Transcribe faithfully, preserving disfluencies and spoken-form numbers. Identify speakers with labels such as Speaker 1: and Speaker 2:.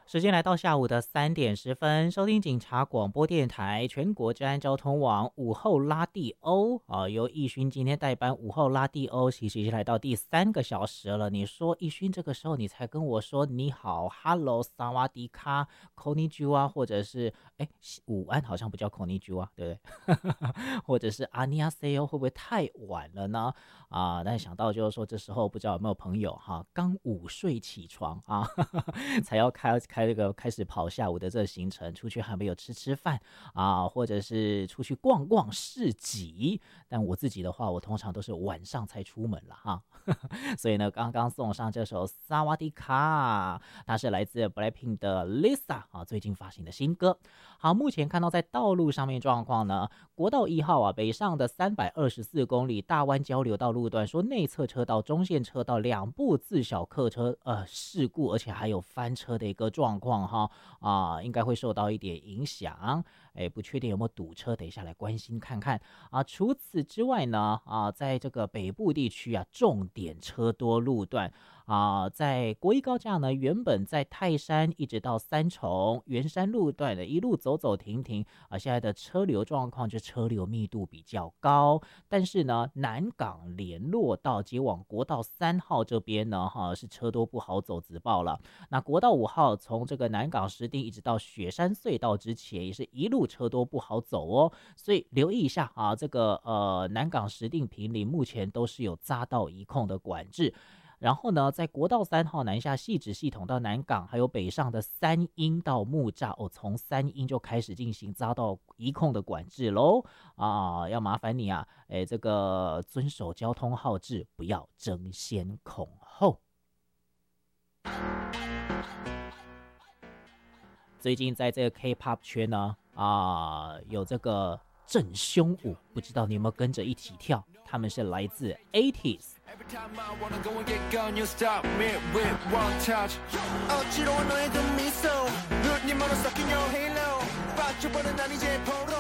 Speaker 1: 时间来到下午的三点十分，收听警察广播电台全国治安交通网午后拉蒂欧啊，由义勋今天代班午后拉蒂欧，其实已经来到第三个小时了。你说义勋这个时候你才跟我说你好 ，Hello， 萨瓦迪卡 ，Konnichiwa， 或者是哎午安好像不叫 Konnichiwa， 对不对？或者是阿尼亚塞欧，会不会太晚了呢？啊，但想到就是说这时候不知道有没有朋友哈，刚午睡起床啊，才要开开这个开始跑下午的这个行程，出去还没有吃吃饭啊，或者是出去逛逛市集。但我自己的话，我通常都是晚上才出门了哈。所以呢，刚刚送上这首萨瓦迪卡，它是来自 Blackpink 的 Lisa 啊，最近发行的新歌。好，目前看到在道路上面状况呢，国道一号啊，北上的三百二十四公里大湾交流道路段，说内侧车道、中线车道两部自小客车呃事故，而且还有翻车的一个状况哈啊，应该会受到一点影响。哎，不确定有没有堵车，等一下来关心看看啊。除此之外呢，啊，在这个北部地区啊，重点车多路段啊，在国一高架呢，原本在泰山一直到三重圆山路段的一路走走停停啊，现在的车流状况就车流密度比较高，但是呢，南港联络道接往国道三号这边呢，哈、啊、是车多不好走，直报了。那国道五号从这个南港石碇一直到雪山隧道之前，也是一路车多不好走哦，所以留意一下啊，这个呃南港石碇坪林目前都是有匝道移控的管制。然后呢，在国道三号南下汐止系统到南港，还有北上的三鹰到木栅哦，从三鹰就开始进行匝道移控的管制喽啊，要麻烦你啊，哎，这个遵守交通号志，不要争先恐后。最近在这个 K-pop 圈呢，啊，有这个正胸舞，不知道你有没有跟着一起跳？他们是来自 八十。Every time I wanna go and get gone, you stop me with one touch. 어지러워 너의 그 미소, 눈이 멀어 섞인 your halo. 빠져버린 난 이제 포로.